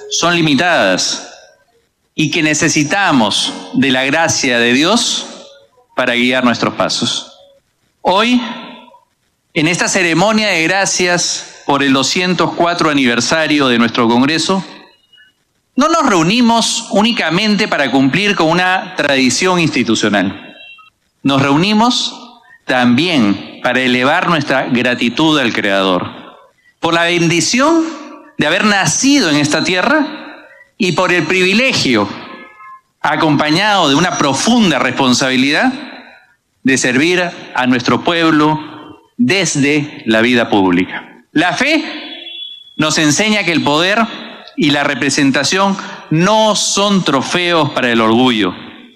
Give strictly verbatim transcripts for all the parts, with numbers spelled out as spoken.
son limitadas y que necesitamos de la gracia de Dios para guiar nuestros pasos. Hoy, en esta ceremonia de gracias por el doscientos cuatro aniversario de nuestro Congreso, no nos reunimos únicamente para cumplir con una tradición institucional. Nos reunimos también para elevar nuestra gratitud al Creador, por la bendición de haber nacido en esta tierra y por el privilegio, acompañado de una profunda responsabilidad, de servir a nuestro pueblo desde la vida pública. La fe nos enseña que el poder y la representación no son trofeos para el orgullo,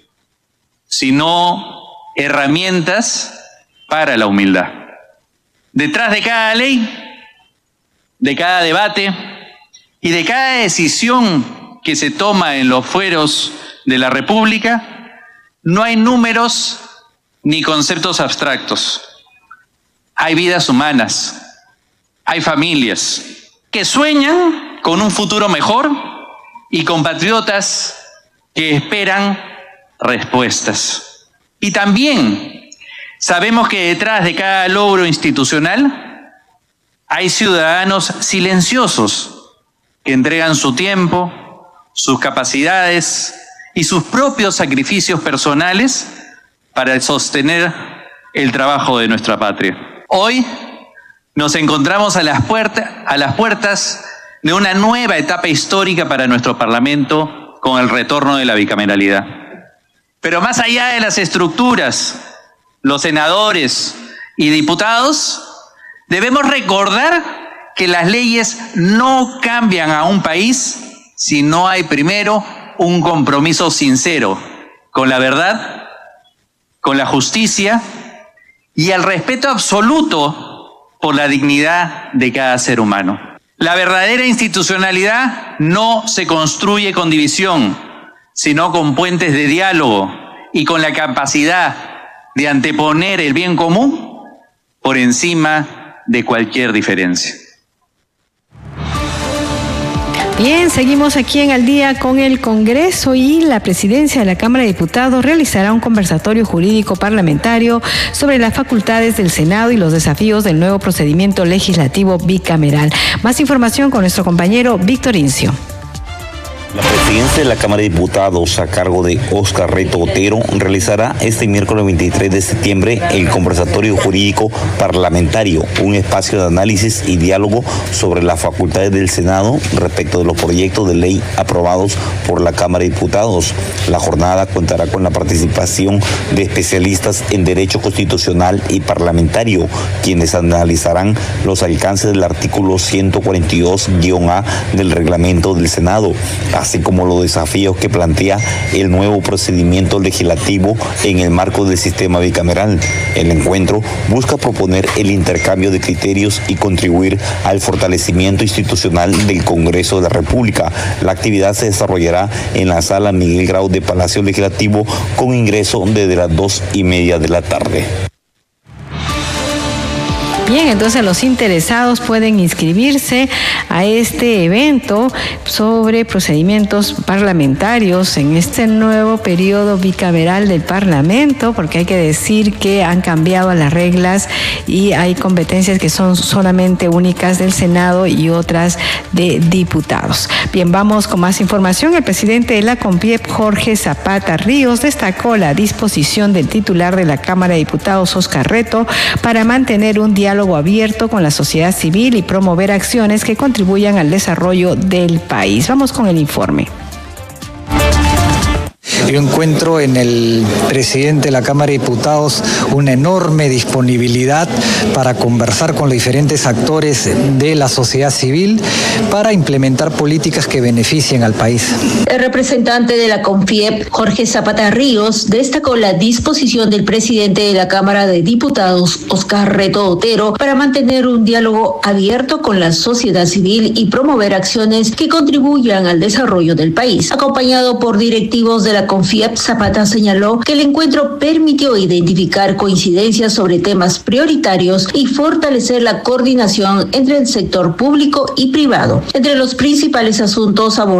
sino herramientas para la humildad. Detrás de cada ley, de cada debate y de cada decisión que se toma en los fueros de la República, no hay números ni conceptos abstractos. Hay vidas humanas, hay familias que sueñan con un futuro mejor y compatriotas que esperan respuestas. Y también sabemos que detrás de cada logro institucional hay ciudadanos silenciosos que entregan su tiempo, sus capacidades y sus propios sacrificios personales para sostener el trabajo de nuestra patria. Hoy nos encontramos a las puertas, a las puertas de una nueva etapa histórica para nuestro Parlamento con el retorno de la bicameralidad. Pero más allá de las estructuras, los senadores y diputados, debemos recordar que las leyes no cambian a un país si no hay primero un compromiso sincero con la verdad, con la justicia y el respeto absoluto por la dignidad de cada ser humano. La verdadera institucionalidad no se construye con división, sino con puentes de diálogo y con la capacidad de anteponer el bien común por encima de cualquier diferencia. Bien, seguimos aquí en Al Día con el Congreso y la Presidencia de la Cámara de Diputados realizará un conversatorio jurídico parlamentario sobre las facultades del Senado y los desafíos del nuevo procedimiento legislativo bicameral. Más información con nuestro compañero Víctor Incio. La presidencia de la Cámara de Diputados, a cargo de Óscar Reto Otero, realizará este miércoles veintitrés de septiembre el conversatorio jurídico parlamentario, un espacio de análisis y diálogo sobre las facultades del Senado respecto de los proyectos de ley aprobados por la Cámara de Diputados. La jornada contará con la participación de especialistas en derecho constitucional y parlamentario, quienes analizarán los alcances del artículo ciento cuarenta y dos guion A del reglamento del Senado, así como los desafíos que plantea el nuevo procedimiento legislativo en el marco del sistema bicameral. El encuentro busca proponer el intercambio de criterios y contribuir al fortalecimiento institucional del Congreso de la República. La actividad se desarrollará en la sala Miguel Grau de Palacio Legislativo con ingreso desde las dos y media de la tarde. Bien, entonces los interesados pueden inscribirse a este evento sobre procedimientos parlamentarios en este nuevo periodo bicameral del Parlamento, porque hay que decir que han cambiado las reglas y hay competencias que son solamente únicas del Senado y otras de diputados. Bien, vamos con más información. El presidente de la CONFIEP, Jorge Zapata Ríos, destacó la disposición del titular de la Cámara de Diputados, Óscar Reto, para mantener un diálogo abierto con la sociedad civil y promover acciones que contribuyan al desarrollo del país. Vamos con el informe. Yo encuentro en el presidente de la Cámara de Diputados una enorme disponibilidad para conversar con los diferentes actores de la sociedad civil para implementar políticas que beneficien al país. El representante de la CONFIEP, Jorge Zapata Ríos, destacó la disposición del presidente de la Cámara de Diputados, Óscar Reto Otero, para mantener un diálogo abierto con la sociedad civil y promover acciones que contribuyan al desarrollo del país. Acompañado por directivos de la CONFIEP, Zapata señaló que el encuentro permitió identificar coincidencias sobre temas prioritarios y fortalecer la coordinación entre el sector público y privado. Entre los principales asuntos abordados